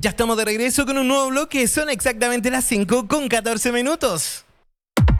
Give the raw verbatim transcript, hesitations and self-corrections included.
Ya estamos de regreso con un nuevo bloque. Son exactamente las cinco con catorce minutos.